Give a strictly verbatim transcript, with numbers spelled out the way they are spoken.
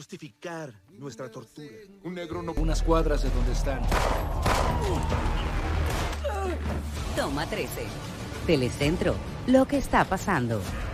justificar nuestra tortura. Un negro no... Unas cuadras de donde están. Toma trece. Telecentro. Lo que está pasando.